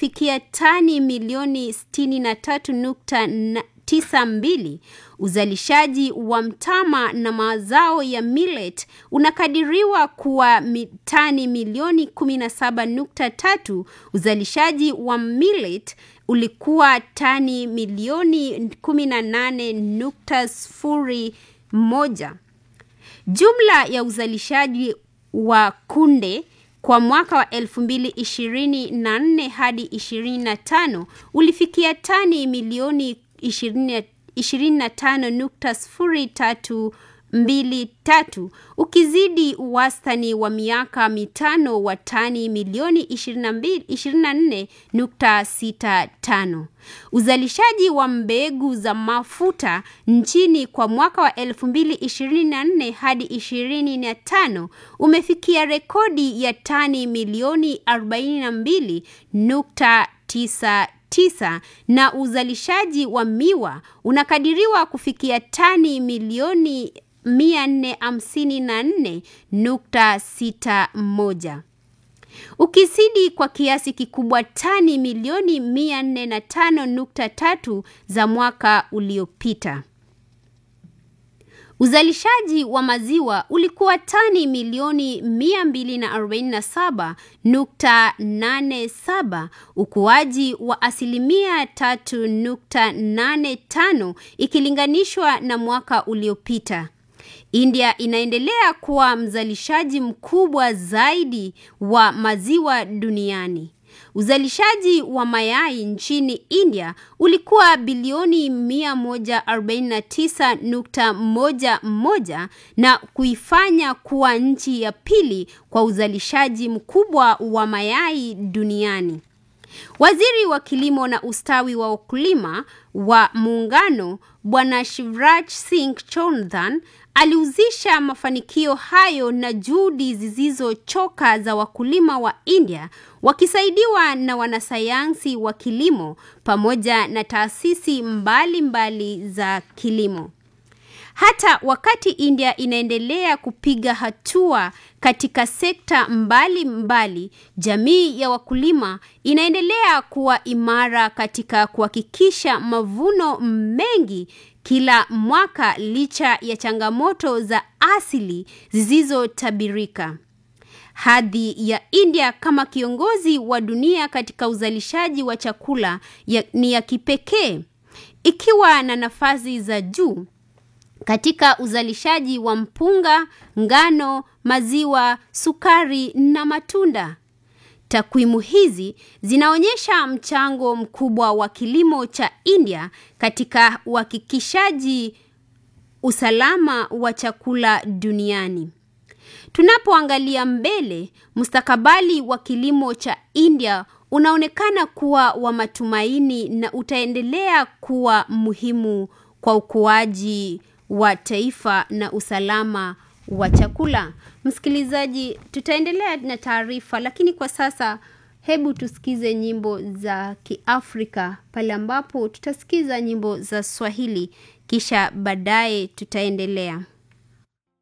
kufikia tani milioni 63.92. Uzalishaji wa mtama na mazao ya millet unakadiriwa kuwa tani milioni 17.3. Uzalishaji wa millet ulikuwa tani milioni 18.01. Jumla ya uzalishaji wa kunde kwa mwaka wa 2024 hadi 25 ulifikia tani milioni 25.023, ukizidi wastani wa miaka mitano wa tani milioni 24.65. Uzalishaji wa mbegu za mafuta nchini kwa mwaka wa 2024 hadi 25 umefikia rekodi ya tani milioni 42.99, na uzalishaji wa miwa unakadiriwa kufikia tani milioni 454.61, ukizidi kwa kiasi kikubwa tani milioni 405.3 za mwaka uliopita. Uzalishaji wa maziwa ulikuwa tani milioni 247.87, ukuaji wa 3.85 ikilinganishwa na mwaka uliopita. India inaendelea kuwa mzalishaji mkubwa zaidi wa maziwa duniani. Uzalishaji wa mayai nchini India ulikuwa bilioni 149.11 na kuifanya kuwa nchi ya pili kwa uzalishaji mkubwa wa mayai duniani. Waziri wa kilimo na ustawi wa wakulima wa muungano Bwana Shivraj Singh Chauhan alihusisha mafanikio hayo na juhudi zisizochoka za wakulima wa India wakisaidiwa na wanasayansi wa kilimo pamoja na taasisi mbalimbali za kilimo. Hata wakati India inaendelea kupiga hatua katika sekta mbalimbali, jamii ya wakulima inaendelea kuwa imara katika kuhakikisha mavuno mengi kila mwaka licha ya changamoto za asili zisizotabirika. Hadhi ya India kama kiongozi wa dunia katika uzalishaji wa chakula ni ya kipekee, ikiwa na nafasi za juu katika uzalishaji wa mpunga, ngano, maziwa, sukari na matunda. Takwimu hizi zinaonyesha mchango mkubwa wa kilimo cha India katika uhakikishaji usalama wa chakula duniani. Tunapoangalia mbele, mustakabali wa kilimo cha India unaonekana kuwa wa matumaini na utaendelea kuwa muhimu kwa ukuaji wa taifa na usalama wa chakula. Msikilizaji, tutaendelea na taarifa, lakini kwa sasa hebu tusikize nyimbo za Kiafrika pale ambapo tutasikiza nyimbo za Swahili, kisha baadaye tutaendelea.